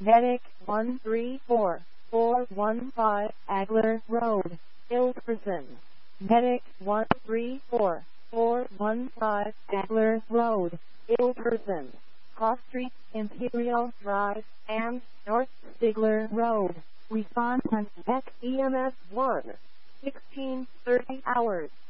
Medic 134415 Agler Road, Ilverston. Medic 134415 Agler Road, Ilverston. Cross Street, Imperial Drive, and North Stigler Road. Response on EMS 1. 16:30 hours.